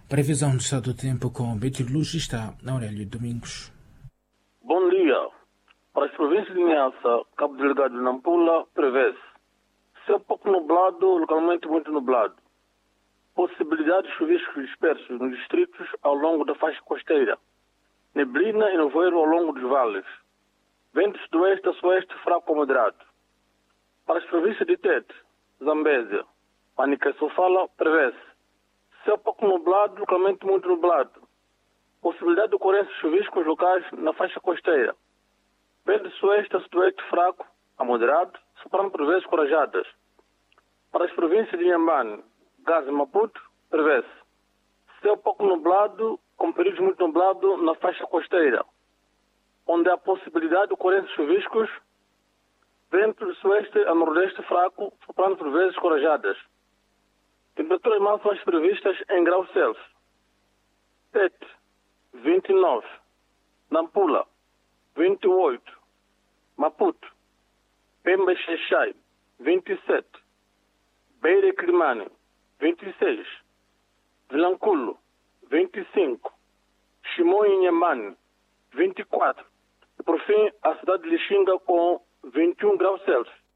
Previsão do estado do tempo com meteorologista Aurélio Domingos. Bom dia. Para as províncias de Niassa, Cabo Delgado e Nampula, prevê-se céu pouco nublado, localmente muito nublado. Possibilidade de chuviscos dispersos nos distritos ao longo da faixa costeira. Neblina e nevoeiro ao longo dos vales. Vento sudoeste a sueste fraco a moderado. Para as províncias de Tete, Zambésia, Manica e Sofala, prevê-se céu pouco nublado, localmente muito nublado. Possibilidade de ocorrência de chuviscos locais na faixa costeira. Vento sudoeste a sudoeste fraco a moderado, soprando por vezes corajadas. Para as províncias de Inhambane, Gaza e Maputo, prevê-se céu pouco nublado, com períodos muito nublados na faixa costeira, onde há possibilidade de ocorrência de chuviscos, vento de sueste a nordeste fraco, soprando por vezes corajadas. Temperaturas máximas previstas em graus Celsius. Tete, 29. Nampula, 28. Maputo, Pemba e Xai-Xai, 27. Beira e Climane, 26. Vilanculo, 25. Chimoio e Inhambane, 24. E por fim, a cidade de Lixinga com 21 graus Celsius.